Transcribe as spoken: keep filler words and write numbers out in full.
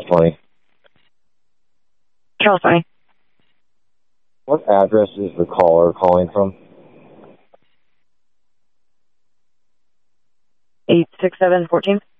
Charles Twenty. Charles Twenty. What address is the caller calling from? eight six seven fourteen.